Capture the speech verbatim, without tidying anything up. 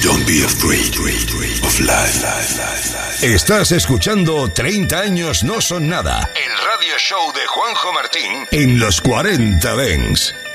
Don't be afraid of life. Estás escuchando treinta años no son nada. El radio show de Juanjo Martín en los cuarenta Dance.